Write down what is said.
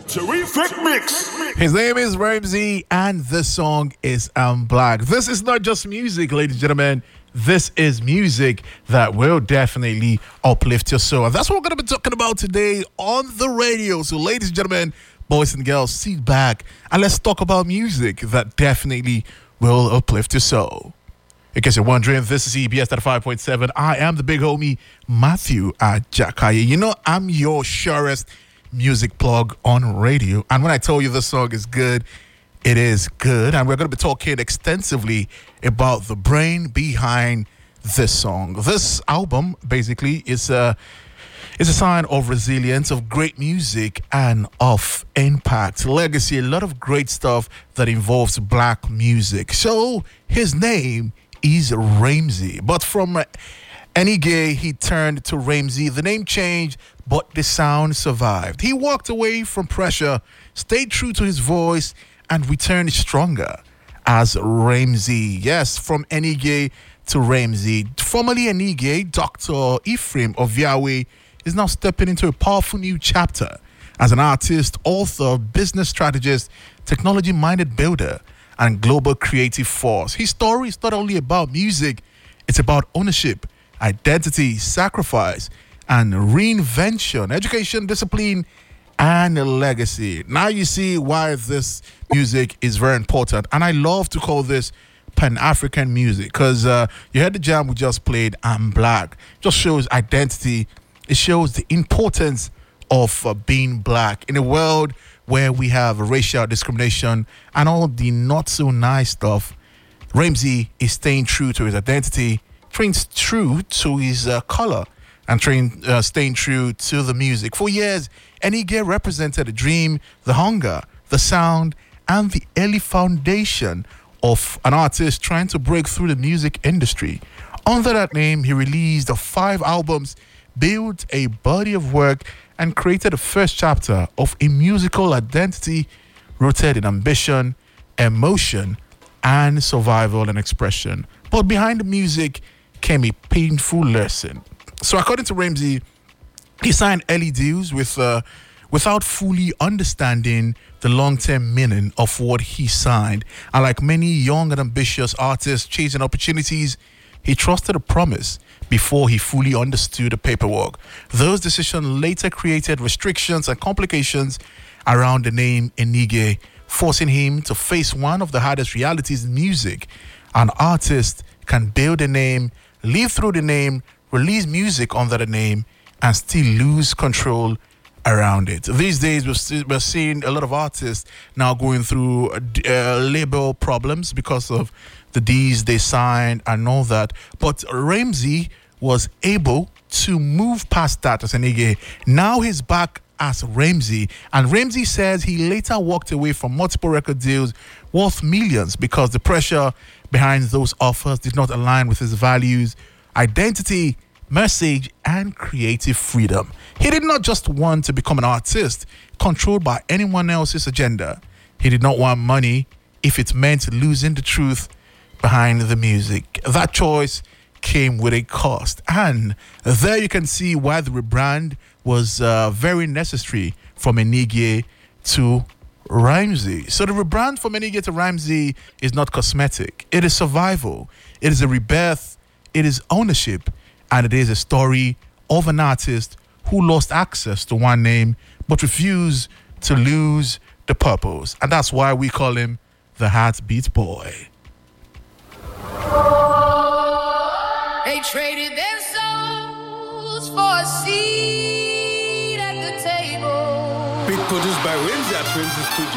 Terrific mix. His name is Ramsey, and this song is I'm Black. This is not just music, ladies and gentlemen. This is music that will definitely uplift your soul. And that's what we're going to be talking about today on the radio. So, ladies and gentlemen, boys and girls, sit back and let's talk about music that definitely will uplift your soul. In case you're wondering, this is EBS 5.7. I am the big homie, Matthew Ajakaye. You know, I'm your surest music plug on radio. And when I tell you this song is good, it is good. And we're going to be talking extensively about the brain behind this song. This album, basically, is a sign of resilience, of great music, and of impact, legacy, a lot of great stuff that involves black music. So his name is Ramsey. But from Enige, he turned to Ramsey. The name changed, but the sound survived. He walked away from pressure, stayed true to his voice, and returned stronger as Ramsey. Yes, from Enige to Ramsey. Formerly Enige, Dr. Ephraim of Yahweh is now stepping into a powerful new chapter as an artist, author, business strategist, technology-minded builder, and global creative force. His story is not only about music, it's about ownership, identity, sacrifice, and reinvention, education, discipline, and legacy. Now you see why this music is very important. And I love to call this Pan-African music because you heard the jam we just played, I'm Black. It just shows identity. It shows the importance of being black in a world where we have racial discrimination and all the not so nice stuff. Ramsey is staying true to his identity, staying true to his color, and staying true to the music. For years, Enige represented the dream, the hunger, the sound, and the early foundation of an artist trying to break through the music industry. Under that name, he released 5 albums, built a body of work, and created the first chapter of a musical identity rooted in ambition, emotion, and survival and expression. But behind the music came a painful lesson. So according to Ramsey, he signed early deals without fully understanding the long-term meaning of what he signed. And like many young and ambitious artists chasing opportunities, he trusted a promise before he fully understood the paperwork. Those decisions later created restrictions and complications around the name Enige, forcing him to face one of the hardest realities in music. An artist can build a name, live through the name, release music under the name, and still lose control around it. These days, we're seeing a lot of artists now going through label problems because of the deals they signed and all that. But Ramsey was able to move past that as Enige. Now he's back as Ramsey. And Ramsey says he later walked away from multiple record deals worth millions because the pressure behind those offers did not align with his values, identity, message, and creative freedom. He did not just want to become an artist controlled by anyone else's agenda. He did not want money if it meant losing the truth behind the music. That choice came with a cost. And there you can see why the rebrand was very necessary from Enige to Ramsey. So the rebrand from Enige to Ramsey is not cosmetic. It is survival. It is a rebirth. It is ownership. And it is a story of an artist who lost access to one name but refused to lose the purpose. And that's why we call him the Heartbeat Boy. They traded their souls for a seat at the table. Beat produced by Ramsey at Ramsey Studio.